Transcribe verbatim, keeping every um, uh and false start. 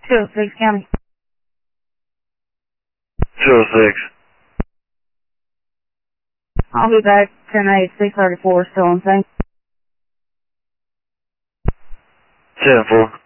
two oh six County. two oh six. I'll be back ten eight, six thirty-four, still on same. ten four.